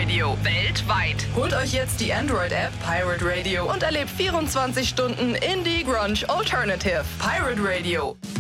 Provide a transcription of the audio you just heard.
Radio weltweit. Holt euch jetzt die Android-App Pirate Radio und erlebt 24 Stunden Indie Grunge Alternative. Pirate Radio.